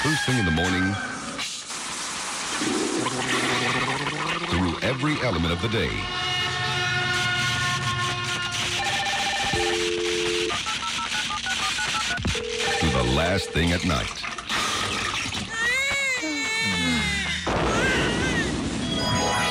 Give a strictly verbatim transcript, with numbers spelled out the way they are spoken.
first thing in the morning through every element of the day. To the last thing at night.